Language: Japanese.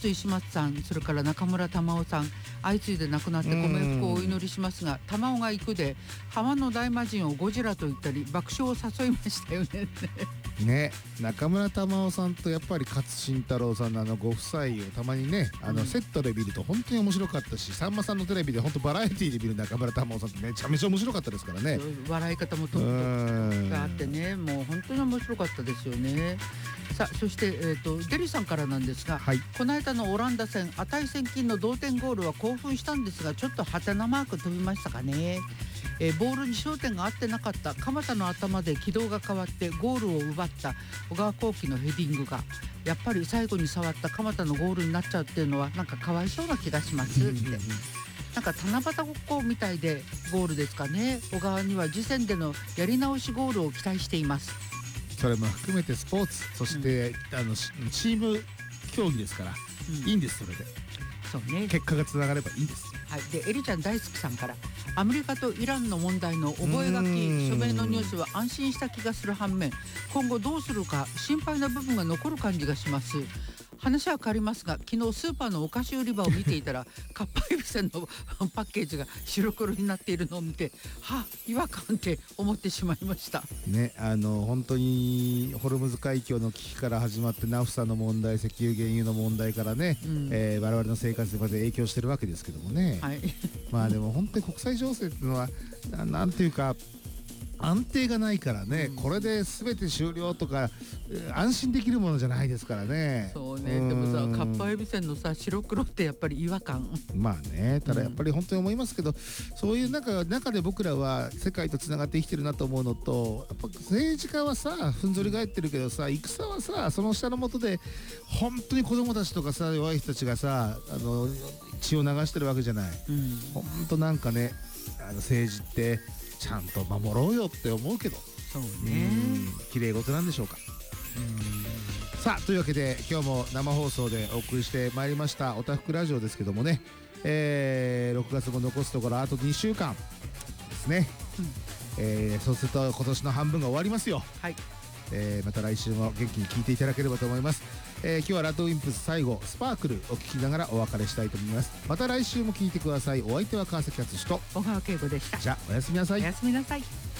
筒石松さん、それから中村玉緒さん、相次いで亡くなってご冥福をお祈りしますが、玉緒が行くで浜の大魔神をゴジラと言ったり爆笑を誘いましたよね。 ね、中村玉緒さんとやっぱり勝新太郎さんのご夫妻をたまにねセットで見ると本当に面白かったし、さんまさんのテレビで本当バラエティーで見る中村玉緒さんってめちゃめちゃ面白かったですからね。 笑い方もトップがあってね、もう本当に面白かったですよね。さあ、そして、デリさんからなんですが、 はい、 この間のオランダ戦値千金の同点ゴールは興奮したんですが、ちょっとハテナマーク飛びましたかね。ボールに焦点が合ってなかった鎌田の頭で軌道が変わってゴールを奪った小川航基のヘディングがやっぱり最後に触った鎌田のゴールになっちゃうっていうのはなんかかわいそうな気がしますってなんか七夕ごっこみたいでゴールですかね。小川には次戦でのやり直しゴールを期待しています。 それも含めてスポーツ、そして、チーム競技ですから、いいんです。それでそうね、 結果がつながればいいんです。 はい、でエリちゃん大好きさんから、アメリカとイランの問題の覚書書面のニュースは安心した気がする反面、今後どうするか心配な部分が残る感じがします。話は変わりますが、昨日スーパーのお菓子売り場を見ていたらかっぱえびせんのパッケージが白黒になっているのを見て、はあ、違和感って思ってしまいましたね。本当にホルムズ海峡の危機から始まってナフサの問題、石油原油の問題からね、我々の生活にまで影響してるわけですけどもね、はい、まあでも本当に国際情勢っていうのはなんていうか安定がないからね、これで全て終了とか安心できるものじゃないですからね。 そうね、でもさ、かっぱえびせんのさ白黒ってやっぱり違和感。 まあね、ただやっぱり本当に思いますけど、そういう中で僕らは世界とつながって生きてるなと思うのと、やっぱ政治家はさふんぞり返ってるけどさ、戦はさその下の下で本当に子供たちとかさ弱い人たちがさ血を流してるわけじゃない。本当なんかね政治ってちゃんと守ろうよって思うけど、 そうね、 綺麗事なんでしょうか。さあ、というわけで今日も生放送でお送りしてまいりましたおたふくラジオですけどもね、6月も残すところあと2週間ですね、そうすると今年の半分が終わりますよ。はい、また来週も元気に聞いていただければと思います。今日はラッドウィンプス最後スパークルを聞きながらお別れしたいと思います。また来週も聞いてください。お相手は川崎敦と小川圭吾でした。 じゃあおやすみなさい。 おやすみなさい。